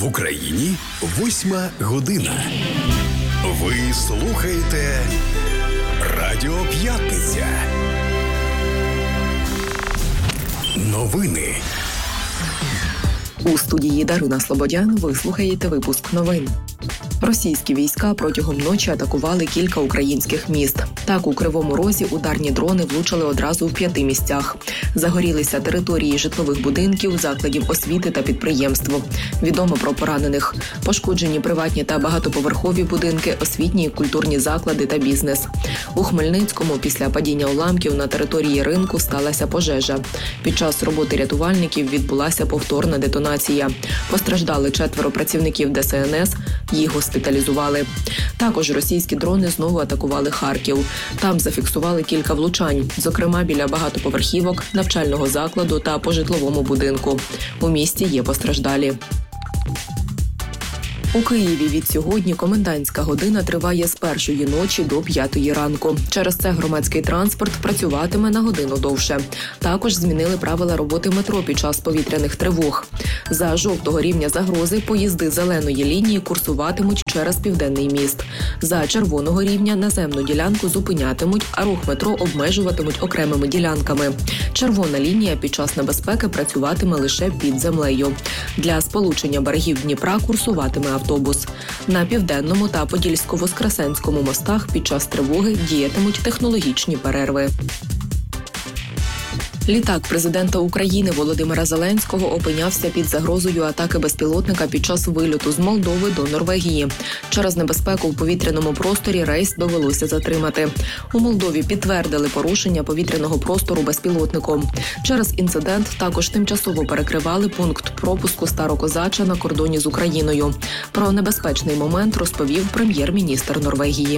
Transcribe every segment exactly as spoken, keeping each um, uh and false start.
В Україні восьма година. Ви слухаєте Радіо П'ятниця. Новини. У студії Дарина Слободян ви слухаєте випуск новин. Російські війська протягом ночі атакували кілька українських міст. Так, у Кривому Розі ударні дрони влучили одразу в п'яти місцях. Загорілися території житлових будинків, закладів освіти та підприємств. Відомо про поранених. Пошкоджені приватні та багатоповерхові будинки, освітні і культурні заклади та бізнес. У Хмельницькому після падіння уламків на території ринку сталася пожежа. Під час роботи рятувальників відбулася повторна детонація. Постраждали четверо працівників Де Ес Ен Ес, їх госпіталізували. Також російські дрони знову атакували Харків. Там зафіксували кілька влучань, зокрема біля багатоповерхівок, навчального закладу та по житловому будинку. У місті є постраждалі. У Києві від сьогодні комендантська година триває з першої ночі до п'ятої ранку. Через це громадський транспорт працюватиме на годину довше. Також змінили правила роботи метро під час повітряних тривог. За жовтого рівня загрози поїзди зеленої лінії курсуватимуть через Південний міст. За червоного рівня наземну ділянку зупинятимуть, а рух метро обмежуватимуть окремими ділянками. Червона лінія під час небезпеки працюватиме лише під землею. Для сполучення берегів Дніпра курсуватиме автобус. На Південному та Подільсько-Воскресенському мостах під час тривоги діятимуть технологічні перерви. Літак президента України Володимира Зеленського опинявся під загрозою атаки безпілотника під час вильоту з Молдови до Норвегії. Через небезпеку в повітряному просторі рейс довелося затримати. У Молдові підтвердили порушення повітряного простору безпілотником. Через інцидент також тимчасово перекривали пункт пропуску Старокозача на кордоні з Україною. Про небезпечний момент розповів прем'єр-міністр Норвегії.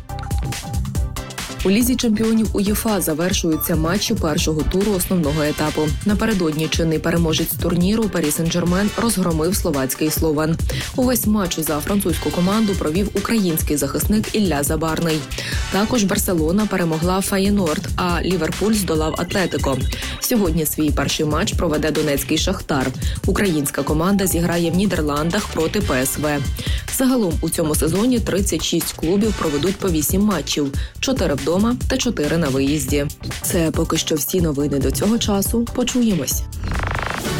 У Лізі чемпіонів УЄФА завершуються матчі першого туру основного етапу. Напередодні чинний переможець турніру Парі Сен-Жермен розгромив словацький Слован. Увесь матч за французьку команду провів український захисник Ілля Забарний. Також Барселона перемогла Феєнорд, а Ліверпуль здолав Атлетико. Сьогодні свій перший матч проведе донецький Шахтар. Українська команда зіграє в Нідерландах проти Пе Ес Ве. Загалом у цьому сезоні тридцять шість клубів проведуть по вісім матчів – чотири вдома та чотири на виїзді. Це поки що всі новини до цього часу. Почуємось.